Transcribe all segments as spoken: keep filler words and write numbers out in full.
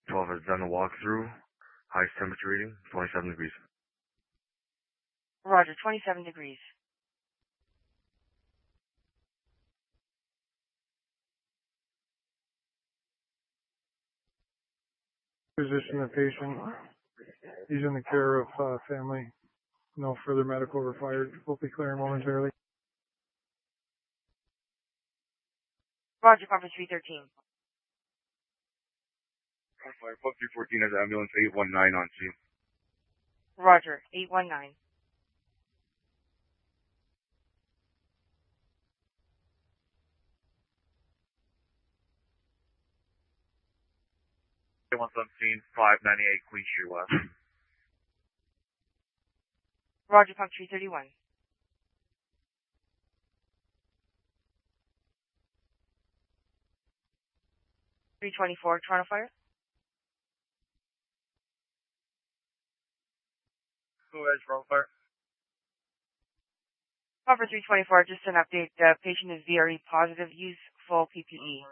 twelve has done the walkthrough. Highest temperature reading, twenty-seven degrees. Roger, twenty-seven degrees. Position the patient. He's in the care of uh, family. No further medical required. We'll be clearing momentarily. Roger, Papa three thirteen. Fire Pub three fourteen has ambulance eight one nine on scene. Roger, eight one nine. Once on scene, five ninety-eight Queen Street West. Roger, Pump three thirty-one. three twenty-four, Toronto Fire. Go ahead, Toronto Fire. Pumper three twenty-four, just an update. The patient is V R E positive. Use full P P E.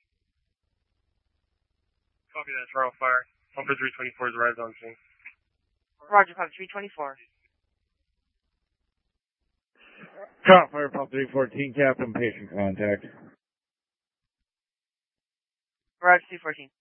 Copy that, Toronto Fire. Pumper three twenty-four is arrived on scene. Roger, Pump three twenty-four. Toronto Fire, Pump three fourteen, Captain, patient contact. Roger, two fourteen.